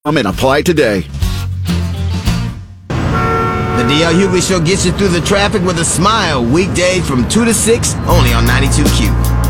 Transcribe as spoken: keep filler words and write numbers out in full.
and apply today. The D L Hughley Show gets you through the traffic with a smile. Weekdays from two to six, only on ninety-two Q.